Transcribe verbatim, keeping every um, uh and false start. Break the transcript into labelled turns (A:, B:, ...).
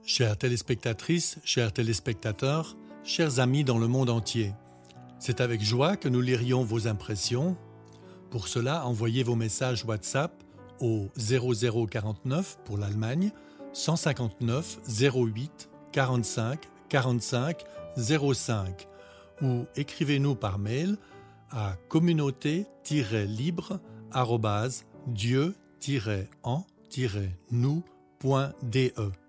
A: Chères téléspectatrices, chers téléspectateurs, chers amis dans le monde entier, c'est avec joie que nous lirions vos impressions. Pour cela, envoyez vos messages WhatsApp au zéro zéro quarante-neuf pour l'Allemagne, cent cinquante-neuf zéro huit quarante-cinq quarante-cinq zéro cinq ou écrivez-nous par mail à communauté-libre arobase dieu-en-nous point de.